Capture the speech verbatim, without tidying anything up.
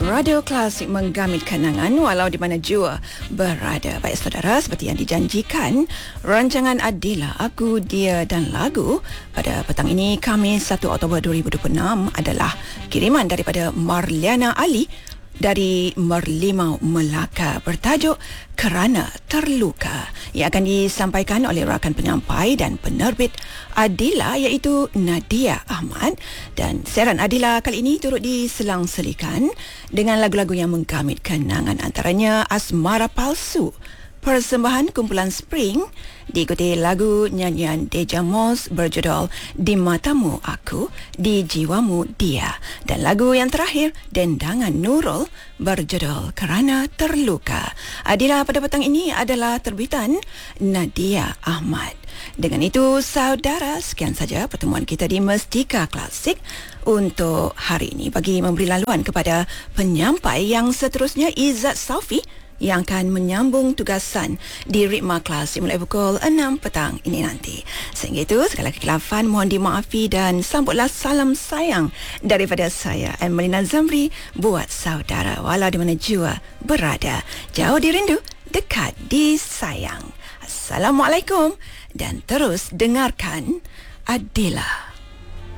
Radio Klasik menggamit kenangan walau di mana jua berada. Baik saudara, seperti yang dijanjikan, rancangan Adila, Aku, Dia dan Lagu pada petang ini Khamis satu Oktober dua ribu dua puluh enam adalah kiriman daripada Marliana Ali dari Merlimau, Melaka bertajuk Kerana Terluka, yang akan disampaikan oleh rakan penyampai dan penerbit Adila iaitu Nadia Ahmad. Dan siaran Adila kali ini turut diselang-selikan dengan lagu-lagu yang menggamit kenangan, antaranya Asmara Palsu, persembahan kumpulan Spring, diikuti lagu nyanyian Deja Moss berjudul Di Matamu Aku, Di Jiwamu Dia, dan lagu yang terakhir Dendangan Nurul berjudul Kerana Terluka. Adila pada petang ini adalah terbitan Nadia Ahmad. Dengan itu saudara, sekian saja pertemuan kita di Mestika Klasik untuk hari ini. Bagi memberi laluan kepada penyampai yang seterusnya, Izzat Saufi, yang akan menyambung tugasan di Ritma Klasik mulai pukul enam petang ini nanti. Sehingga itu, segala kekhilafan mohon dimaafi dan sambutlah salam sayang daripada saya, Emelina Zamri, buat saudara walau di mana jua berada. Jauh dirindu, dekat disayang. Assalamualaikum dan terus dengarkan Adila.